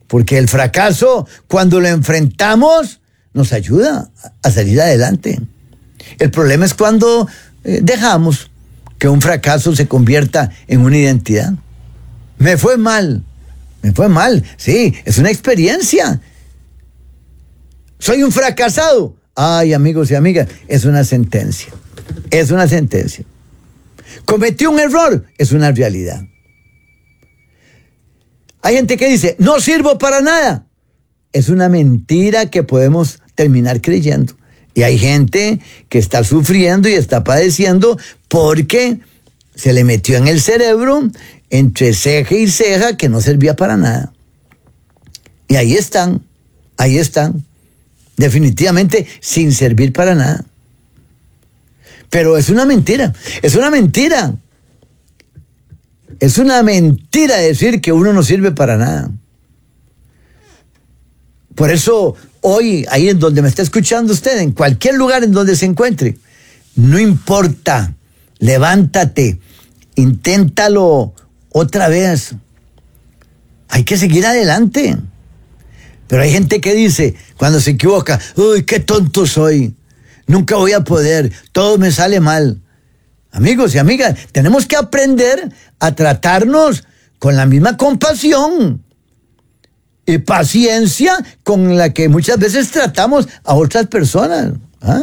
Porque el fracaso, cuando lo enfrentamos, nos ayuda a salir adelante. El problema es cuando dejamos que un fracaso se convierta en una identidad. Me fue mal, sí, es una experiencia. Soy un fracasado. Ay, amigos y amigas, es una sentencia. Cometí un error, es una realidad. Hay gente que dice, no sirvo para nada. Es una mentira que podemos terminar creyendo. Y hay gente que está sufriendo y está padeciendo porque se le metió en el cerebro, entre ceja y ceja, que no servía para nada. Y ahí están, definitivamente sin servir para nada. Pero es una mentira. Es una mentira decir que uno no sirve para nada. Por eso hoy, ahí en donde me está escuchando usted, en cualquier lugar en donde se encuentre, no importa, levántate, inténtalo otra vez. Hay que seguir adelante. Pero hay gente que dice, cuando se equivoca, uy, qué tonto soy, nunca voy a poder, todo me sale mal. Amigos y amigas, tenemos que aprender a tratarnos con la misma compasión y paciencia con la que muchas veces tratamos a otras personas.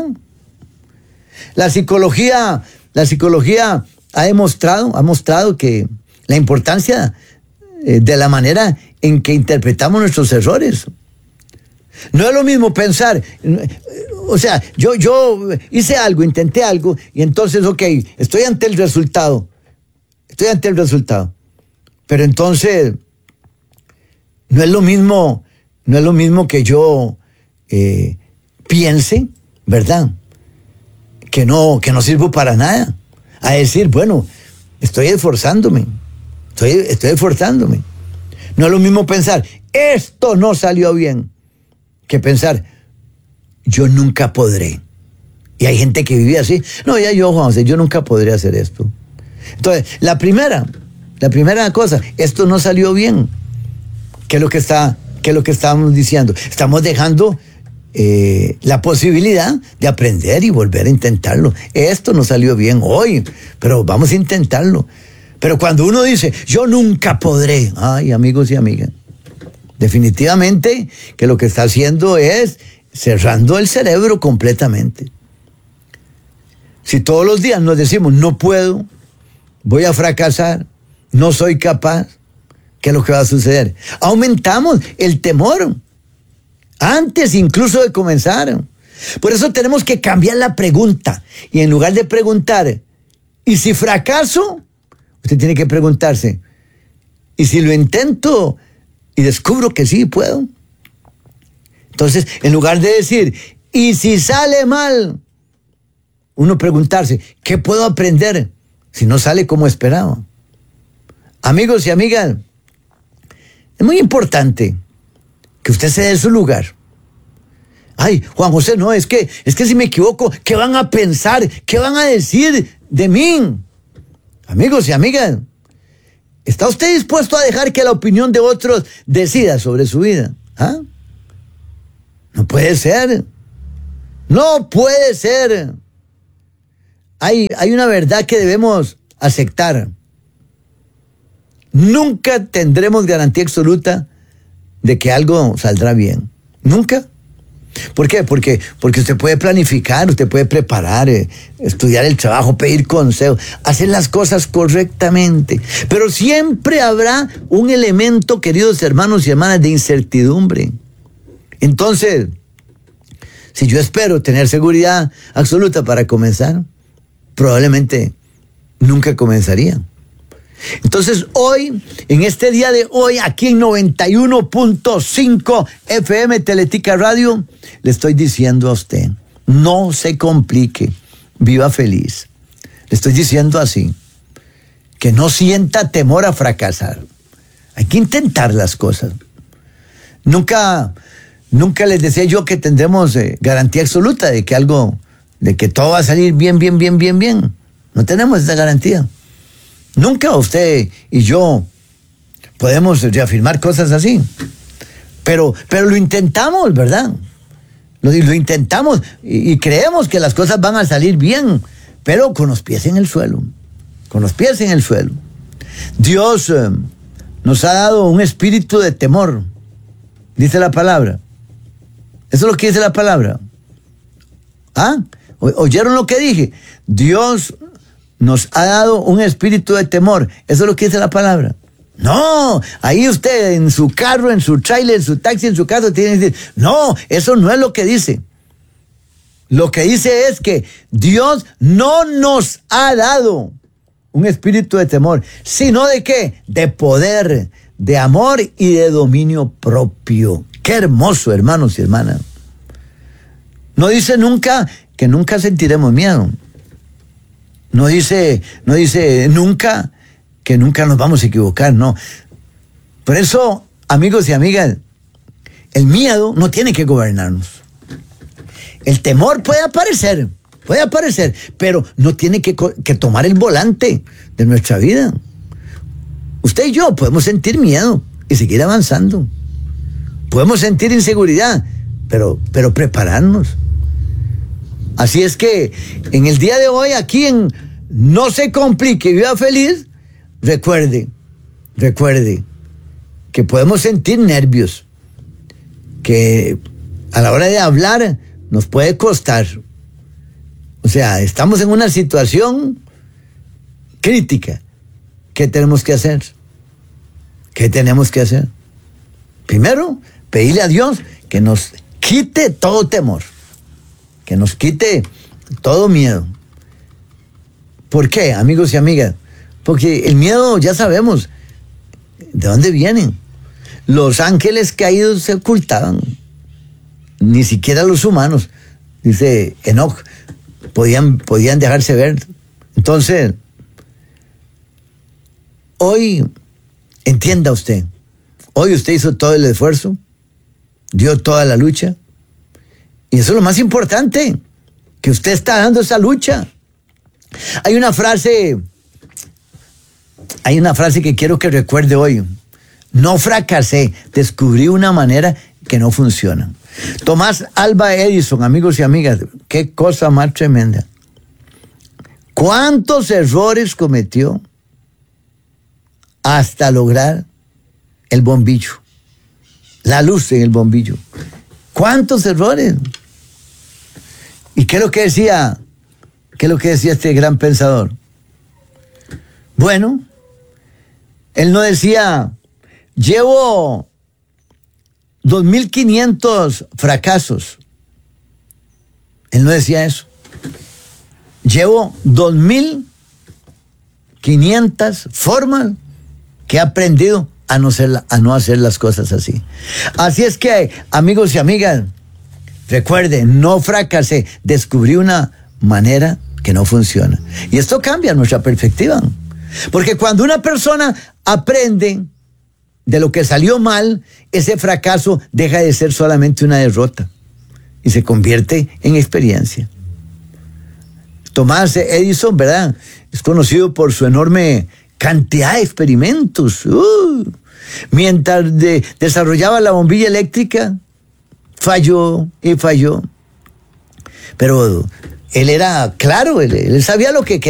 La psicología ha mostrado que la importancia de la manera en que interpretamos nuestros errores. No es lo mismo pensar, o sea, yo hice algo, intenté algo, y entonces, ok, estoy ante el resultado. Pero entonces, no es lo mismo que yo piense, ¿verdad? Que no sirvo para nada. A decir, bueno, estoy esforzándome. No es lo mismo pensar, esto no salió bien, que pensar, yo nunca podré. Y hay gente que vive así. No, ya yo, Juan José, yo nunca podré hacer esto. Entonces, la primera cosa, esto no salió bien. ¿Qué es lo que estábamos diciendo? Estamos dejando la posibilidad de aprender y volver a intentarlo. Esto no salió bien hoy, pero vamos a intentarlo. Pero cuando uno dice, yo nunca podré, ay, amigos y amigas, definitivamente que lo que está haciendo es cerrando el cerebro completamente. Si todos los días nos decimos, no puedo, voy a fracasar, no soy capaz, ¿qué es lo que va a suceder? Aumentamos el temor antes incluso de comenzar. Por eso tenemos que cambiar la pregunta. Y en lugar de preguntar, ¿y si fracaso? Usted tiene que preguntarse, ¿y si lo intento y descubro que sí puedo? Entonces, en lugar de decir, ¿y si sale mal? Uno preguntarse, ¿qué puedo aprender si no sale como esperaba? Amigos y amigas, es muy importante que usted se dé su lugar. Ay, Juan José, no, es que si me equivoco, ¿qué van a pensar? ¿Qué van a decir de mí? Amigos y amigas, ¿está usted dispuesto a dejar que la opinión de otros decida sobre su vida? No puede ser. No puede ser. Hay una verdad que debemos aceptar. Nunca tendremos garantía absoluta de que algo saldrá bien. Nunca. ¿Por qué? Porque usted puede planificar, usted puede preparar, estudiar el trabajo, pedir consejos, hacer las cosas correctamente. Pero siempre habrá un elemento, queridos hermanos y hermanas, de incertidumbre. Entonces, si yo espero tener seguridad absoluta para comenzar, probablemente nunca comenzaría. Entonces hoy, en este día de hoy, aquí en 91.5 FM Teletica Radio, le estoy diciendo a usted, no se complique, viva feliz. Le estoy diciendo así, que no sienta temor a fracasar. Hay que intentar las cosas. Nunca les decía yo que tendremos garantía absoluta de que todo va a salir bien. No tenemos esa garantía. Nunca usted y yo podemos reafirmar cosas así. Pero lo intentamos, ¿verdad? Lo intentamos y creemos que las cosas van a salir bien, pero con los pies en el suelo. Con los pies en el suelo. Dios nos ha dado un espíritu de temor, dice la palabra. Eso es lo que dice la palabra. ¿Ah? ¿Oyeron lo que dije? Dios nos ha dado un espíritu de temor. Eso es lo que dice la palabra. No, ahí usted en su carro, en su trailer, en su taxi, en su casa tiene que decir, no, eso no es lo que dice. Lo que dice es que Dios no nos ha dado un espíritu de temor, sino de ¿qué? De poder, de amor y de dominio propio. Qué hermoso, hermanos y hermanas. No dice nunca que nunca sentiremos miedo. No dice nunca que nunca nos vamos a equivocar, no. Por eso, amigos y amigas, el miedo no tiene que gobernarnos. El temor puede aparecer, pero no tiene que tomar el volante de nuestra vida. Usted y yo podemos sentir miedo y seguir avanzando. Podemos sentir inseguridad, pero prepararnos. Así es que en el día de hoy, aquí en No se complique, viva feliz, recuerde que podemos sentir nervios, que a la hora de hablar nos puede costar. O sea, estamos en una situación crítica. ¿Qué tenemos que hacer? Primero, pedirle a Dios que nos quite todo temor, que nos quite todo miedo. ¿Por qué, amigos y amigas? Porque el miedo, ya sabemos de dónde vienen. Los ángeles caídos se ocultaban. Ni siquiera los humanos, dice Enoch, podían dejarse ver. Entonces, hoy, entienda usted, hoy usted hizo todo el esfuerzo, dio toda la lucha, y eso es lo más importante, que usted está dando esa lucha. Hay una frase que quiero que recuerde hoy. No fracasé, descubrí una manera que no funciona. Tomás Alva Edison, amigos y amigas, qué cosa más tremenda. ¿Cuántos errores cometió hasta lograr el bombillo? La luz en el bombillo. ¿Cuántos errores? ¿Y qué es lo que decía este gran pensador? Bueno, él no decía, llevo 2.500 fracasos. Él no decía eso. Llevo 2.500 formas que he aprendido a no hacer las cosas así. Así es que, amigos y amigas, recuerden, no fracasé, descubrí una manera que no funciona. Y esto cambia nuestra perspectiva. Porque cuando una persona aprende de lo que salió mal, ese fracaso deja de ser solamente una derrota y se convierte en experiencia. Tomás Edison, ¿verdad?, es conocido por su enorme cantidad de experimentos. Mientras desarrollaba la bombilla eléctrica, falló y falló. Pero él era claro, él sabía lo que quería.